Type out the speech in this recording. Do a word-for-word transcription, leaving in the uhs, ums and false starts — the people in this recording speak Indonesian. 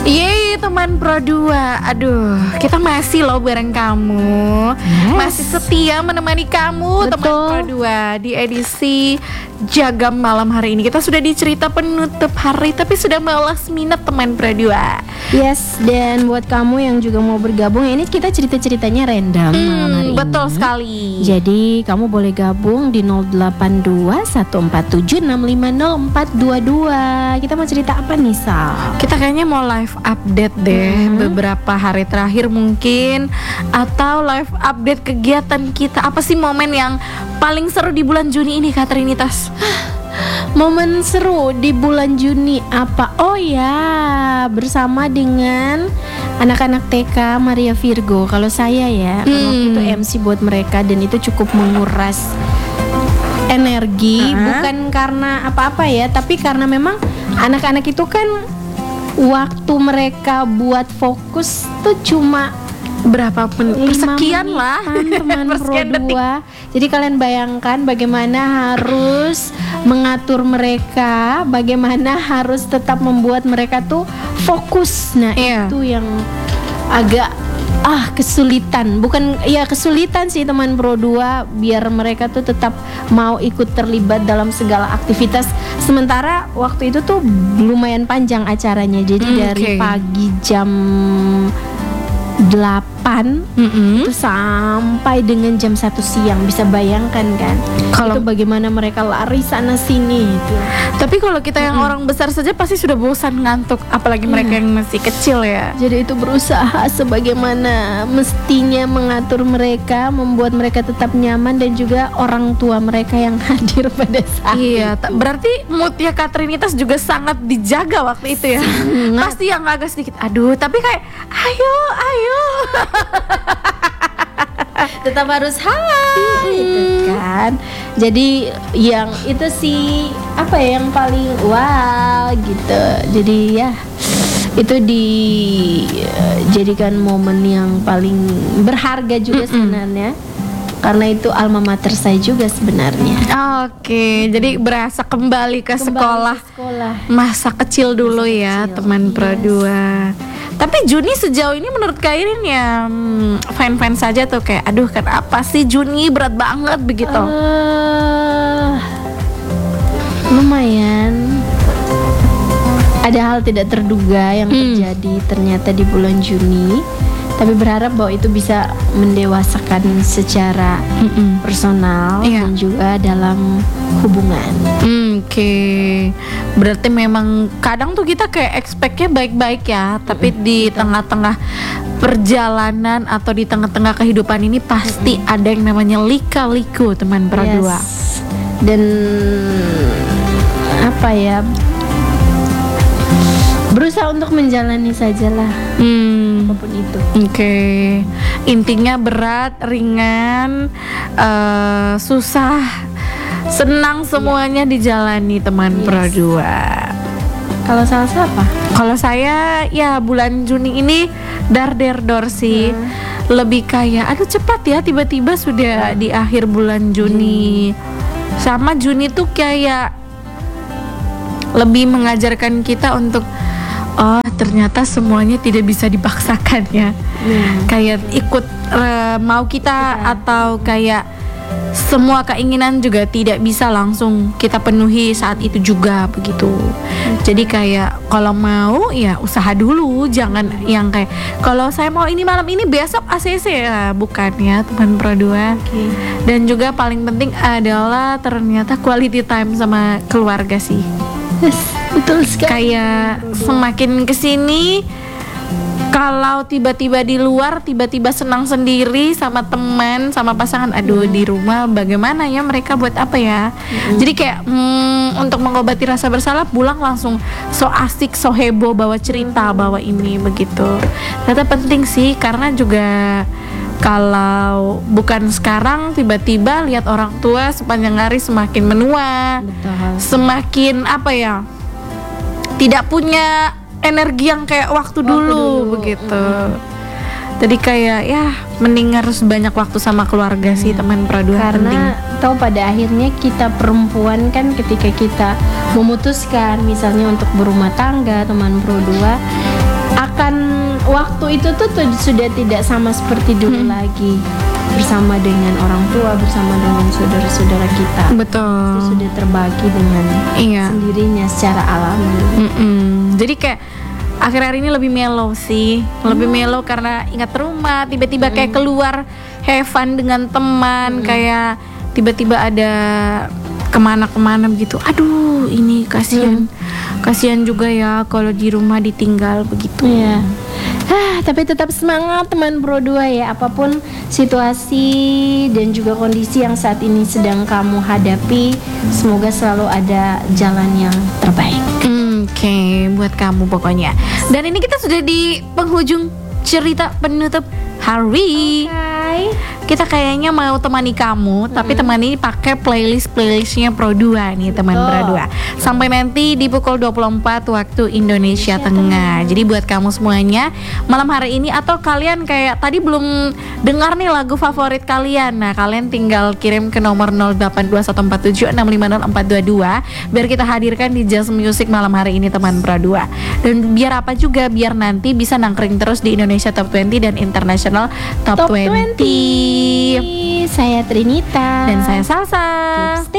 Yeay teman Pro dua. Aduh, kita masih loh bareng kamu. Yes. Masih setia menemani kamu. Betul. Teman Pro dua di edisi Jagam malam hari ini. Kita sudah di cerita penutup hari, tapi sudah mau last minute teman Pro dua. Yes, dan buat kamu yang juga mau bergabung, ini kita cerita-ceritanya random Hmm, malam hari betul ini. sekali. Jadi kamu boleh gabung di nol delapan dua satu empat tujuh enam lima nol empat dua dua. Kita mau cerita apa nih, Sal? Kita kayaknya mau live update deh Hmm. beberapa hari terakhir mungkin, atau live update kegiatan kita. Apa sih momen yang paling seru di bulan Juni ini, Katrinitas? Momen seru di bulan Juni apa? Oh ya, bersama dengan anak-anak T K Maria Virgo. Kalau saya ya, kan Hmm. waktu itu M C buat mereka, dan itu cukup menguras energi. Hah? Bukan karena apa-apa ya, tapi karena memang anak-anak itu kan waktu mereka buat fokus tuh cuma Berapa menit? lima Persekian lah. menitan, teman Pro Persekian detik. dua. Jadi kalian bayangkan bagaimana harus mengatur mereka, bagaimana harus tetap membuat mereka tuh fokus. Nah, Iya. itu yang agak ah kesulitan. Bukan ya kesulitan sih teman Pro dua, biar mereka tuh tetap mau ikut terlibat dalam segala aktivitas. Sementara waktu itu tuh lumayan panjang acaranya. Jadi Hmm, dari oke. pagi jam delapan Mm-mm. itu sampai dengan jam satu siang. Bisa bayangkan kan Kalau- itu bagaimana mereka lari sana sini itu. Tapi kalau kita yang orang besar saja pasti sudah bosan ngantuk, apalagi mereka yang masih kecil ya. Jadi itu berusaha sebagaimana mestinya mengatur mereka, membuat mereka tetap nyaman, dan juga orang tua mereka yang hadir pada saat Iya, itu. ta- berarti moodnya Katrinitas juga sangat dijaga waktu itu ya. Sangat. Pasti yang agak sedikit, aduh, tapi kayak ayo, ayo. Tetap harus hai itu kan. Jadi yang itu sih apa ya yang paling wow gitu. Jadi ya itu dijadikan momen yang paling berharga juga sebenarnya, karena itu alma mater saya juga sebenarnya. Oke, jadi berasa kembali ke Kembali sekolah ke sekolah. masa kecil dulu ya, kecil, teman Pro yes. dua. Tapi Juni sejauh ini menurut Kak Irin ya hmm, fine-fine saja tuh, kayak aduh kenapa sih Juni berat banget begitu. Eh, lumayan. Ada hal tidak terduga yang Hmm. terjadi ternyata di bulan Juni. Tapi berharap bahwa itu bisa mendewasakan secara Mm-mm. personal Iya. dan juga dalam hubungan. Hmm, Oke, berarti memang kadang tuh kita kayak expect-nya baik-baik ya, tapi di tengah-tengah perjalanan atau di tengah-tengah kehidupan ini pasti ada yang namanya lika-liku, teman Pro dua. Yes. Dan apa ya? Berusaha untuk menjalani sajalah Hmm, apapun itu. Oke, intinya berat, ringan, eh, susah, senang semuanya dijalani teman Yes. Pro dua. Kalau salah siapa? Kalau saya ya bulan Juni ini dar der dor sih. Lebih kayak aduh cepat ya, tiba-tiba sudah di akhir bulan Juni. Sama Juni tuh kayak lebih mengajarkan kita untuk oh ternyata semuanya tidak bisa dipaksakan ya. Kayak ikut eh, mau kita atau kayak semua keinginan juga tidak bisa langsung kita penuhi saat itu juga begitu. Jadi kayak kalau mau ya usaha dulu, jangan yang kayak kalau saya mau ini malam ini besok A C C ya, bukan ya teman Pro dua. Oke. Dan juga paling penting adalah ternyata quality time sama keluarga sih. Yes, betul sekali. Kayak semakin kesini, kalau tiba-tiba di luar tiba-tiba senang sendiri sama teman, sama pasangan, aduh di rumah bagaimana ya mereka buat apa ya. Jadi kayak hmm, untuk mengobati rasa bersalah pulang langsung so asik, so heboh, bawa cerita, bawa ini begitu. Ternyata penting sih, karena juga kalau bukan sekarang tiba-tiba lihat orang tua sepanjang hari semakin menua, Betul. semakin apa ya, tidak punya energi yang kayak waktu, dulu, dulu. begitu. Jadi kayak ya mending harus banyak waktu sama keluarga sih teman Pro dua, penting. Karena tahu pada akhirnya kita perempuan kan ketika kita memutuskan misalnya untuk berumah tangga, teman Pro dua merasakan waktu itu tuh, tuh sudah tidak sama seperti dulu Hmm. lagi, bersama dengan orang tua, bersama dengan saudara-saudara kita. Itu Betul. sudah terbagi dengan Iya. sendirinya secara alami. Mm-mm. Jadi kayak akhir-akhir ini lebih mellow sih, lebih mellow karena ingat rumah, tiba-tiba kayak keluar have fun dengan teman, kayak tiba-tiba ada kemana-kemana begitu. Aduh, ini kasihan, kasihan juga ya kalau di rumah ditinggal begitu. Iya. Ah, tapi tetap semangat teman Pro dua ya, apapun situasi dan juga kondisi yang saat ini sedang kamu hadapi, semoga selalu ada jalan yang terbaik. Oke, buat kamu pokoknya. Dan ini kita sudah di penghujung cerita penutup hari. Hai. Kita kayaknya mau temani kamu, tapi temani pakai playlist playlistnya Pro dua nih teman Betul. Pro dua. Sampai nanti di pukul dua puluh empat waktu Indonesia Tengah. Jadi buat kamu semuanya malam hari ini atau kalian kayak tadi belum dengar nih lagu favorit kalian, nah kalian tinggal kirim ke nomor nol delapan dua satu empat tujuh enam lima nol empat dua dua biar kita hadirkan di Just Music malam hari ini teman Pro dua. Dan biar apa juga, biar nanti bisa nangkring terus di Indonesia Top dua puluh dan International Top, Top dua puluh. dua puluh. Saya Trinita Dan saya Salsa. Stay